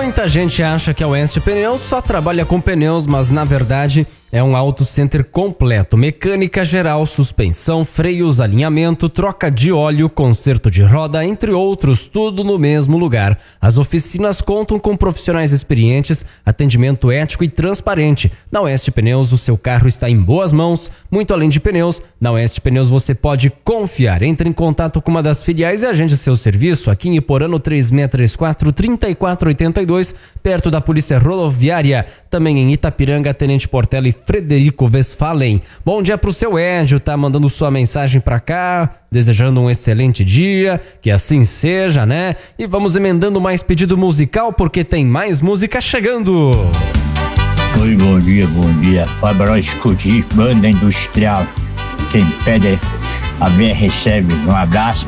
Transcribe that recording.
Muita gente acha que a Oeste Pneus só trabalha com pneus, mas na verdade é um auto center completo. Mecânica geral, suspensão, freios, alinhamento, troca de óleo, conserto de roda, entre outros, tudo no mesmo lugar. As oficinas contam com profissionais experientes, atendimento ético e transparente. Na Oeste Pneus, o seu carro está em boas mãos. Muito além de pneus, na Oeste Pneus você pode confiar. Entre em contato com uma das filiais e agende seu serviço aqui em Iporã, no 3634-3482, perto da Polícia Rodoviária. Também em Itapiranga, Tenente Portela e Frederico Westphalen. Bom dia pro seu Edio, tá mandando sua mensagem pra cá, desejando um excelente dia, que assim seja, né? E vamos emendando mais pedido musical, porque tem mais música chegando. Oi, bom dia. Fábio Escudi, Banda Industrial. Quem pede a ver recebe. Um abraço.